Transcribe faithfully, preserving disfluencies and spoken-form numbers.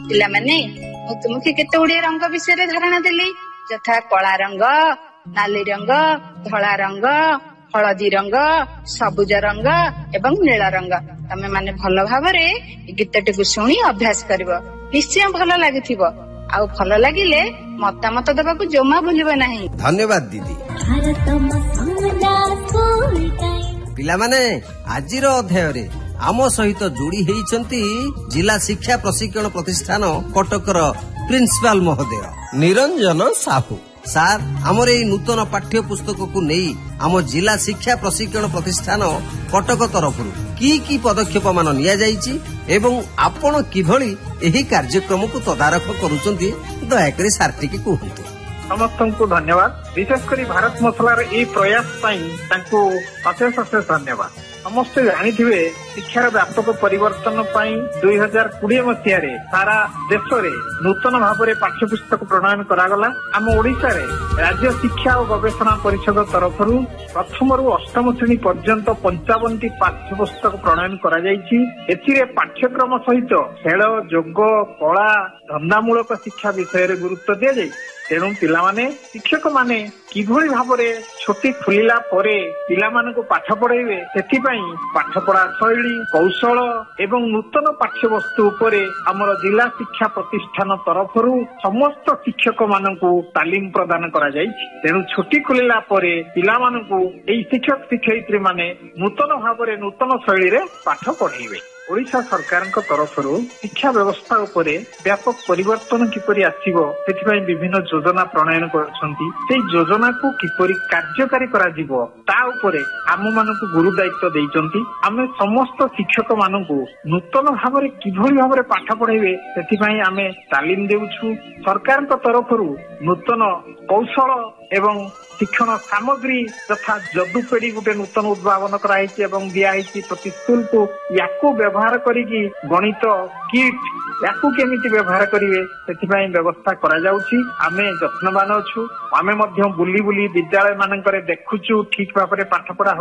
ପିଲାମାନେ ମୁଁ ତୁମକୁ କେତେ ଗୁଡିଏ ରଙ୍ଗ ବିଷୟରେ ଧାରଣା ଦେଲି, ଯଥା କଳା ରଙ୍ଗ, ନାଲି ରଙ୍ଗ, ଧଳା ରଙ୍ଗ, ହଳଦୀ ରଙ୍ଗ, ସବୁଜ ରଙ୍ଗ ଏବଂ ନୀଳ ରଙ୍ଗ। ତମେ ମାନେ ଭଲ ଭାବରେ ଗୀତଟିକୁ ଶୁଣି ଅଭ୍ୟାସ କରିବ, ନିଶ୍ଚୟ ଭଲ ଲାଗୁଥିବ। ଆଉ ଭଲ ଲାଗିଲେ ମତାମତ ଦେବାକୁ ଜମା ଭୁଲିବ ନାହିଁ। ଧନ୍ୟବାଦ ଦିଦି। ପିଲାମାନେ ଆଜିର ଅଧ୍ୟାୟରେ ଆମ ସହିତ ଯୋଡ଼ି ହେଇଛନ୍ତି ଜିଲ୍ଲା ଶିକ୍ଷା ପ୍ରଶିକ୍ଷଣ ପ୍ରତିଷ୍ଠାନ କଟକର ପ୍ରିନ୍ସିପାଲ ମହୋଦୟ ନିରଞ୍ଜନ ସାହୁ। ସାର୍, ଆମର ଏଇ ନୂତନ ପାଠ୍ୟ ପୁସ୍ତକକୁ ନେଇ ଆମ ଜିଲ୍ଲା ଶିକ୍ଷା ପ୍ରଶିକ୍ଷଣ ପ୍ରତିଷ୍ଠାନ କଟକ ତରଫରୁ କି କି ପଦକ୍ଷେପ ମାନ ନିଆଯାଇଛି ଏବଂ ଆପଣ କିଭଳି ଏହି କାର୍ଯ୍ୟକ୍ରମକୁ ତଦାରଖ କରୁଛନ୍ତି, ଦୟାକରି ସାର୍ ଟିକେ କୁହନ୍ତୁ। ସମସ୍ତଙ୍କୁ ଧନ୍ୟବାଦ। ବିଶେଷ କରି ଭାରତ ମସଲାର ଏହି ପ୍ରୟାସ ପାଇଁ ତାଙ୍କୁ ଅଶେଷ ଅଶେଷ ଧନ୍ୟବାଦ। ସମସ୍ତେ ଜାଣିଥିବେ ଶିକ୍ଷାର ବ୍ୟାପକ ପରିବର୍ତ୍ତନ ପାଇଁ ଦୁଇ ହଜାର କୋଡିଏ ମସିହାରେ ସାରା ଦେଶରେ ନୂତନ ଭାବରେ ପାଠ୍ୟପୁସ୍ତକ ପ୍ରଣୟନ କରାଗଲା। ଆମ ଓଡିଶାରେ ରାଜ୍ୟ ଶିକ୍ଷା ଓ ଗବେଷଣା ପରିଷଦ ତରଫରୁ ପ୍ରଥମରୁ ଅଷ୍ଟମ ଶ୍ରେଣୀ ପର୍ଯ୍ୟନ୍ତ ପଞ୍ଚାବନଟି ପାଠ୍ୟପୁସ୍ତକ ପ୍ରଣୟନ କରାଯାଇଛି। ଏଥିରେ ପାଠ୍ୟକ୍ରମ ସହିତ ଖେଳ, ଯୋଗ, କଳା, ଧନ୍ଦାମୂଳକ ଶିକ୍ଷା ବିଷୟରେ ଗୁରୁତ୍ୱ ଦିଆଯାଇଛି। ତେଣୁ ପିଲାମାନେ, ଶିକ୍ଷକମାନେ କିଭଳି ଭାବରେ ଛୁଟି ଖୋଲିଲା ପରେ ପିଲାମାନଙ୍କୁ ପାଠ ପଢେଇବେ, ସେଥିପାଇଁ ପାଠପଢା ଶୈଳୀ, କୌଶଳ ଏବଂ ନୂତନ ପାଠ୍ୟବସ୍ତୁ ଉପରେ ଆମର ଜିଲ୍ଲା ଶିକ୍ଷା ପ୍ରତିଷ୍ଠାନ ତରଫରୁ ସମସ୍ତ ଶିକ୍ଷକ ମାନଙ୍କୁ ତାଲିମ ପ୍ରଦାନ କରାଯାଇଛି। ତେଣୁ ଛୁଟି ଖୋଲିଲା ପରେ ପିଲାମାନଙ୍କୁ ଏହି ଶିକ୍ଷକ ଶିକ୍ଷୟିତ୍ରୀ ମାନେ ନୂତନ ଭାବରେ ନୂତନ ଶୈଳୀରେ ପାଠ ପଢେଇବେ। ଓଡ଼ିଶା ସରକାରଙ୍କ ତରଫରୁ ଶିକ୍ଷା ବ୍ୟବସ୍ଥା ଉପରେ ବ୍ୟାପକ ପରିବର୍ତ୍ତନ କିପରି ଆସିବ, ସେଥିପାଇଁ ବିଭିନ୍ନ ଯୋଜନା ପ୍ରଣୟନ କରୁଛନ୍ତି। ସେଇ ଯୋଜନାକୁ କିପରି କାର୍ଯ୍ୟକାରୀ କରାଯିବ ତା ଉପରେ ଆମମାନଙ୍କୁ ଗୁରୁ ଦାୟିତ୍ୱ ଦେଇଛନ୍ତି। ଆମେ ସମସ୍ତ ଶିକ୍ଷକ ମାନଙ୍କୁ ନୂତନ ଭାବରେ କିଭଳି ଭାବରେ ପାଠ ପଢେଇବେ, ସେଥିପାଇଁ ଆମେ ତାଲିମ ଦେଉଛୁ। ସରକାରଙ୍କ ତରଫରୁ ନୂତନ କୌଶଳ ଏବଂ ଶିକ୍ଷଣ ସାମଗ୍ରୀ ଯଥା ଯଦୁପେଡି ଗୋଟେ ନୂତନ ଉଦ୍ଭାବନ କରାଯାଇଛି ଏବଂ ଦିଆହେଇଛି ପ୍ରତି ସ୍କୁଲକୁ। ୟାକୁ ବ୍ୟବହାର କରିକି ଗଣିତ କିଟ୍ ୟାକୁ କେମିତି ବ୍ୟବହାର କରିବେ, ସେଥିପାଇଁ ବ୍ୟବସ୍ଥା କରାଯାଉଛି। ଆମେ ଯତ୍ନବାନ ଅଛୁ। ଆମେ ମଧ୍ୟ ବୁଲି ବୁଲି ବିଦ୍ୟାଳୟ ମାନଙ୍କରେ ଦେଖୁଛୁ ଠିକ ଭାବରେ ପାଠ ପଢା